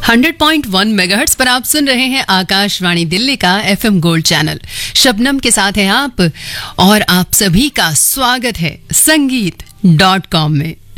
100.1 megahertz पर आप सुन रहे हैं आकाशवाणी दिल्ली का एफएम गोल्ड चैनल। शबनम के साथ हैं आप और आप सभी का स्वागत है संगीत.com में।